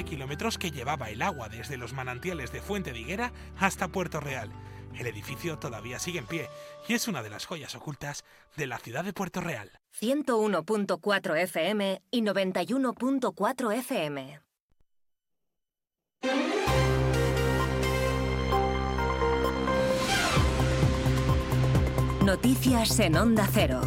kilómetros que llevaba el agua desde los manantiales de Fuente de Higuera hasta Puerto Real. El edificio todavía sigue en pie y es una de las joyas ocultas de la ciudad de Puerto Real. 101.4 FM y 91.4 FM. Noticias en Onda Cero.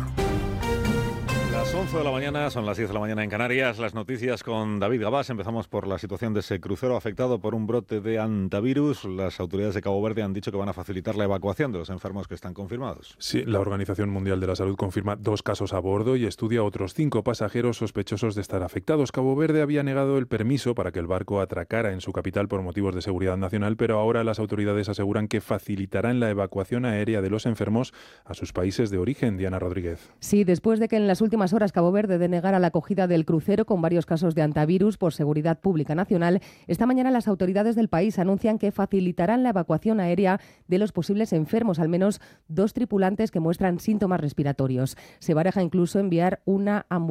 Las 11 de la mañana, son las 10 de la mañana en Canarias. Las noticias con David Gabás. Empezamos por la situación de ese crucero afectado por un brote de hantavirus. Las autoridades de Cabo Verde han dicho que van a facilitar la evacuación de los enfermos que están confirmados. Sí, la Organización Mundial de la Salud confirma 2 casos a bordo y estudia otros 5 pasajeros sospechosos de estar afectados. Cabo Verde había negado el permiso para que el barco atracara en su capital por motivos de seguridad nacional, pero ahora las autoridades aseguran que facilitarán la evacuación aérea de los enfermos a sus países de origen. Diana Rodríguez. Sí, después de que en las últimas horas Cabo Verde denegara la acogida del crucero con varios casos de hantavirus por seguridad pública nacional, esta mañana las autoridades del país anuncian que facilitarán la evacuación aérea de los posibles enfermos, al menos 2 tripulantes que muestran síntomas respiratorios. Se baraja incluso enviar un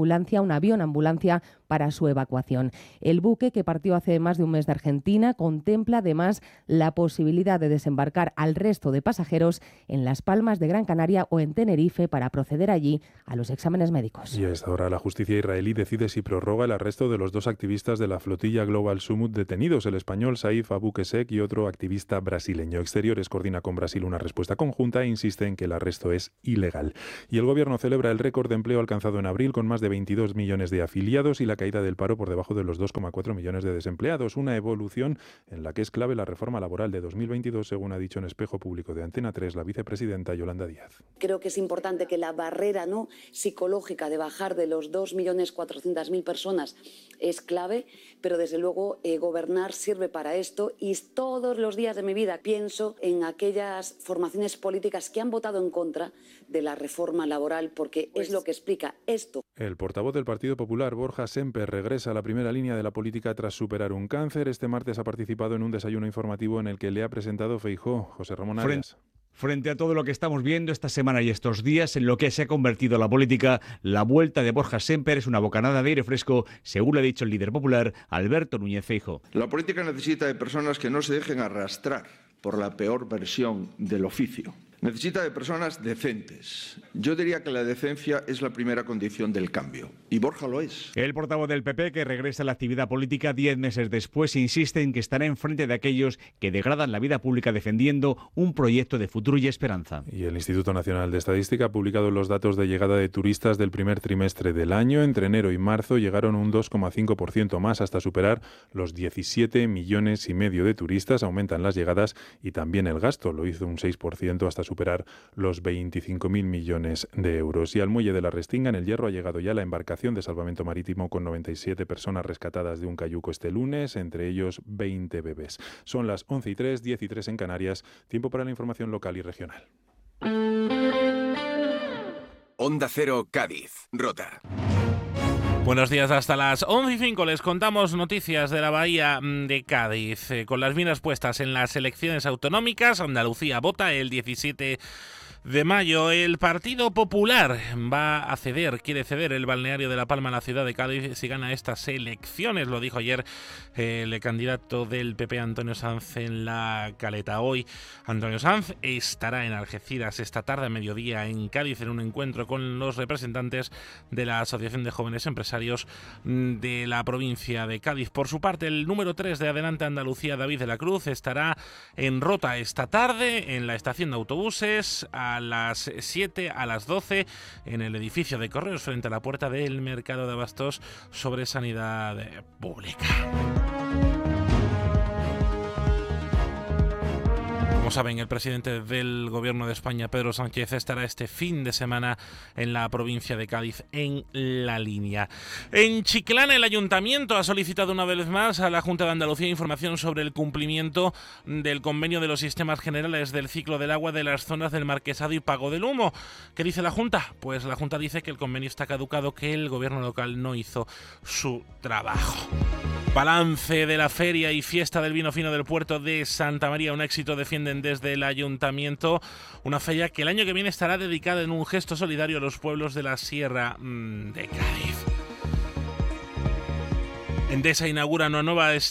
avión ambulancia para su evacuación. El buque, que partió hace más de un mes de Argentina, contempla además la posibilidad de desembarcar al resto de pasajeros en Las Palmas de Gran Canaria o en Tenerife para proceder allí a los exámenes médicos. Y a esta hora la justicia israelí decide si prorroga el arresto de los 2 activistas de la flotilla Global Summit detenidos, el español Saif Abukesek y otro activista brasileño. Exteriores coordina con Brasil una respuesta conjunta e insiste en que el arresto es ilegal. Y el gobierno celebra el récord de empleo alcanzado en abril con más de 22 millones de afiliados y la caída del paro por debajo de los 2,4 millones de desempleados. Una evolución en la que es clave la reforma laboral de 2022, según ha dicho en Espejo Público de Antena 3 la vicepresidenta Yolanda Díaz. Creo que es importante que la barrera psicológica de bajar de los 2.400.000 personas es clave, pero desde luego gobernar sirve para esto y todos los días de mi vida pienso en aquellas formaciones políticas que han votado en contra de la reforma laboral porque es lo que explica esto. El portavoz del Partido Popular, Borja Sémper, regresa a la primera línea de la política tras superar un cáncer. Este martes ha participado en un desayuno informativo en el que le ha presentado Feijóo. José Ramón Arias. Frente a todo lo que estamos viendo esta semana y estos días, en lo que se ha convertido la política, la vuelta de Borja Sémper es una bocanada de aire fresco, según le ha dicho el líder popular, Alberto Núñez Feijóo. La política necesita de personas que no se dejen arrastrar por la peor versión del oficio. Necesita de personas decentes. Yo diría que la decencia es la primera condición del cambio, y Borja lo es. El portavoz del PP, que regresa a la actividad política 10 meses después, insiste en que estará enfrente de aquellos que degradan la vida pública defendiendo un proyecto de futuro y esperanza. Y el Instituto Nacional de Estadística ha publicado los datos de llegada de turistas del primer trimestre del año. Entre enero y marzo llegaron un 2,5% más hasta superar los 17,5 millones de turistas. Aumentan las llegadas y también el gasto. Lo hizo un 6% hasta superar los 25.000 millones de euros. Y al muelle de la Restinga, en el Hierro, ha llegado ya la embarcación de salvamento marítimo con 97 personas rescatadas de un cayuco este lunes, entre ellos 20 bebés. Son las 11:03, 10:03 en Canarias. Tiempo para la información local y regional. Onda Cero, Cádiz, Rota. Buenos días, hasta las 11:05 les contamos noticias de la Bahía de Cádiz. Con las miras puestas en las elecciones autonómicas, Andalucía vota el 17 de mayo. El Partido Popular quiere ceder el balneario de La Palma a la ciudad de Cádiz si gana estas elecciones. Lo dijo ayer el candidato del PP, Antonio Sanz, en La Caleta. Hoy Antonio Sanz estará en Algeciras esta tarde a mediodía en Cádiz en un encuentro con los representantes de la Asociación de Jóvenes Empresarios de la provincia de Cádiz. Por su parte, el número 3 de Adelante Andalucía, David de la Cruz, estará en Rota esta tarde en la estación de autobuses a las 7, a las 12 en el edificio de Correos frente a la puerta del Mercado de Abastos sobre sanidad pública. Como saben, el presidente del Gobierno de España, Pedro Sánchez, estará este fin de semana en la provincia de Cádiz, en La Línea. En Chiclana, el Ayuntamiento ha solicitado una vez más a la Junta de Andalucía información sobre el cumplimiento del convenio de los sistemas generales del ciclo del agua de las zonas del Marquesado y Pago del Humo. ¿Qué dice la Junta? Pues la Junta dice que el convenio está caducado, que el Gobierno local no hizo su trabajo. Balance de la feria y fiesta del vino fino del puerto de Santa María, un éxito, defienden desde el Ayuntamiento, una feria que el año que viene estará dedicada en un gesto solidario a los pueblos de la Sierra de Cádiz. Endesa inaugura una nueva